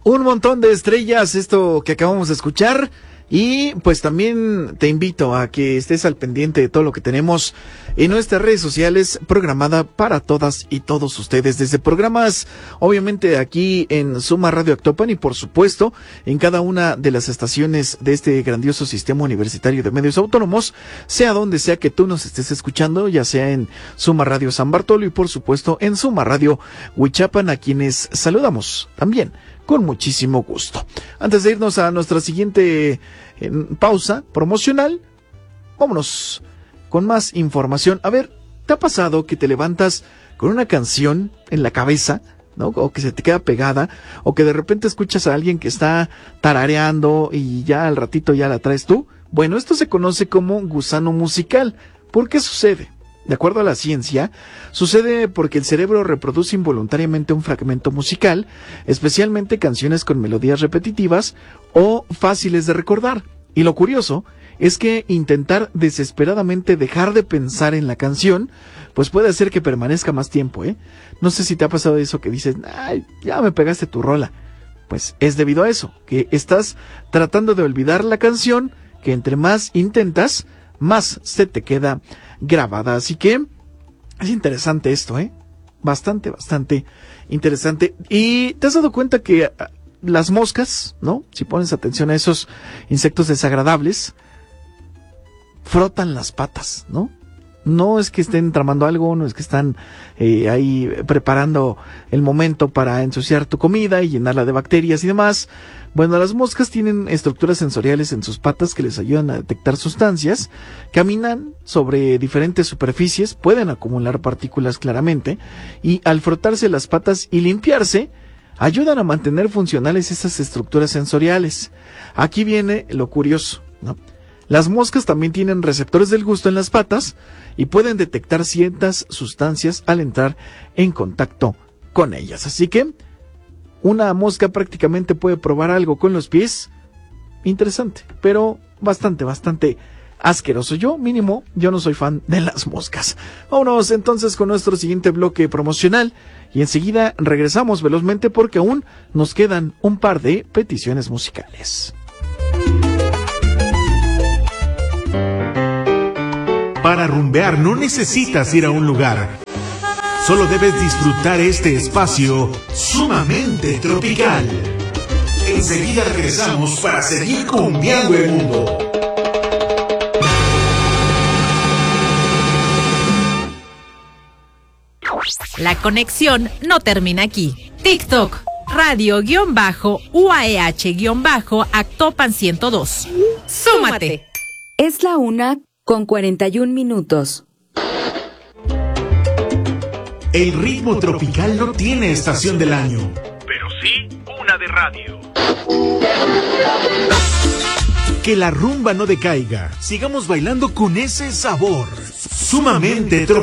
Un montón de estrellas, esto que acabamos de escuchar. Y pues también te invito a que estés al pendiente de todo lo que tenemos en nuestras redes sociales, programada para todas y todos ustedes, desde programas obviamente aquí en Suma Radio Actopan y por supuesto en cada una de las estaciones de este grandioso sistema universitario de medios autónomos, sea donde sea que tú nos estés escuchando, ya sea en Suma Radio San Bartolo y por supuesto en Suma Radio Huichapan, a quienes saludamos también con muchísimo gusto. Antes de irnos a nuestra siguiente pausa promocional, vámonos con más información. A ver, ¿te ha pasado que te levantas con una canción en la cabeza, ¿no? O que se te queda pegada, o que de repente escuchas a alguien que está tarareando y ya al ratito ya la traes tú? Bueno, esto se conoce como gusano musical. ¿Por qué sucede? De acuerdo a la ciencia, sucede porque el cerebro reproduce involuntariamente un fragmento musical, especialmente canciones con melodías repetitivas o fáciles de recordar. Y lo curioso es que intentar desesperadamente dejar de pensar en la canción, pues puede hacer que permanezca más tiempo, ¿eh? No sé si te ha pasado eso que dices, ay, ya me pegaste tu rola. Pues es debido a eso, que estás tratando de olvidar la canción, que entre más intentas, más se te queda grabada. Así que es interesante esto, bastante interesante. Y te has dado cuenta que las moscas, ¿no? Si pones atención a esos insectos desagradables, frotan las patas, ¿no? No es que estén tramando algo, no es que están ahí preparando el momento para ensuciar tu comida y llenarla de bacterias y demás. Bueno, las moscas tienen estructuras sensoriales en sus patas que les ayudan a detectar sustancias, caminan sobre diferentes superficies, pueden acumular partículas claramente, y al frotarse las patas y limpiarse, ayudan a mantener funcionales esas estructuras sensoriales. Aquí viene lo curioso, ¿no? Las moscas también tienen receptores del gusto en las patas y pueden detectar ciertas sustancias al entrar en contacto con ellas. Así que una mosca prácticamente puede probar algo con los pies. Interesante, pero bastante asqueroso. Yo no soy fan de las moscas. Vámonos entonces con nuestro siguiente bloque promocional y enseguida regresamos velozmente porque aún nos quedan un par de peticiones musicales. Para rumbear no necesitas ir a un lugar. Solo debes disfrutar este espacio sumamente tropical. Enseguida regresamos para seguir cumbiando el mundo. La conexión no termina aquí. TikTok, radio-UAEH-Actopan 102. ¡Súmate! Es la 1:41. El ritmo tropical no tiene estación del año, pero sí una de radio. Que la rumba no decaiga. Sigamos bailando con ese sabor sumamente tropical.